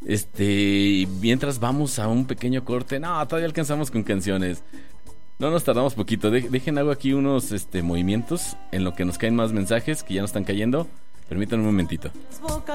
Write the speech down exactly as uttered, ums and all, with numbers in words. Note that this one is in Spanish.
Este, mientras vamos a un pequeño corte. No, todavía alcanzamos con canciones. No nos tardamos poquito. De- dejen hago aquí unos este, movimientos en lo que nos caen más mensajes que ya nos están cayendo. Permítanme un momentito.